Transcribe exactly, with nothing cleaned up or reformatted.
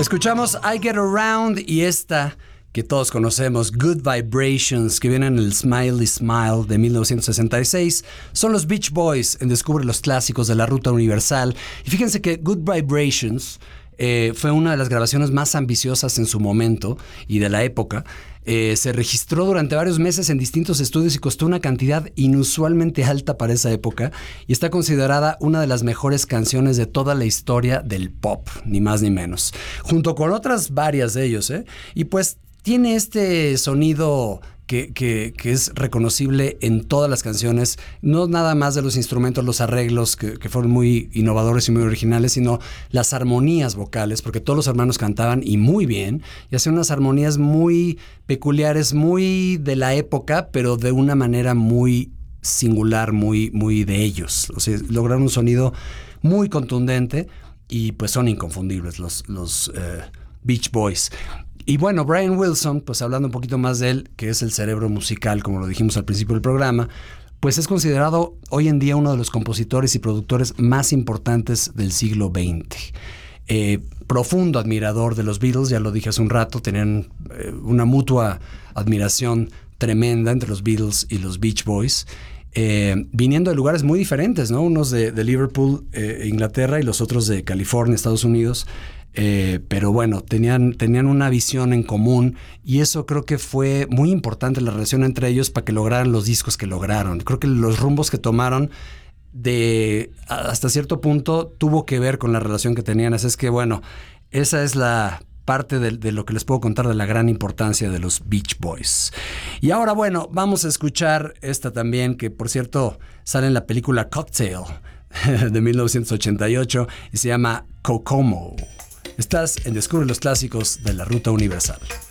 Escuchamos I Get Around y esta que todos conocemos, Good Vibrations, que viene en el Smiley Smile de mil novecientos sesenta y seis. Son los Beach Boys en Descubre los Clásicos de la Ruta Universal. Y fíjense que Good Vibrations eh, fue una de las grabaciones más ambiciosas en su momento y de la época. Eh, se registró durante varios meses en distintos estudios y costó una cantidad inusualmente alta para esa época y está considerada una de las mejores canciones de toda la historia del pop, ni más ni menos, junto con otras varias de ellos, ¿eh? Y pues tiene este sonido que, que, que es reconocible en todas las canciones, no nada más de los instrumentos, los arreglos que, que fueron muy innovadores y muy originales, sino las armonías vocales, porque todos los hermanos cantaban y muy bien, y hacían unas armonías muy peculiares, muy de la época, pero de una manera muy singular, muy, muy de ellos. O sea, lograron un sonido muy contundente y pues son inconfundibles los, los eh, Beach Boys. Y bueno, Brian Wilson, pues hablando un poquito más de él, que es el cerebro musical, como lo dijimos al principio del programa, pues es considerado hoy en día uno de los compositores y productores más importantes del siglo veinte. Eh, profundo admirador de los Beatles, ya lo dije hace un rato, tenían eh, una mutua admiración tremenda entre los Beatles y los Beach Boys, eh, viniendo de lugares muy diferentes, ¿no? Unos de, de Liverpool, eh, Inglaterra, y los otros de California, Estados Unidos. Eh, pero bueno, tenían, tenían una visión en común y eso creo que fue muy importante, la relación entre ellos, para que lograran los discos que lograron. Creo que los rumbos que tomaron de hasta cierto punto tuvo que ver con la relación que tenían. Así es que bueno, esa es la parte de, de lo que les puedo contar de la gran importancia de los Beach Boys. Y ahora bueno, vamos a escuchar esta también, que por cierto sale en la película Cocktail de mil novecientos ochenta y ocho y se llama Kokomo. Estás en Descubre los Clásicos de la Ruta Universal.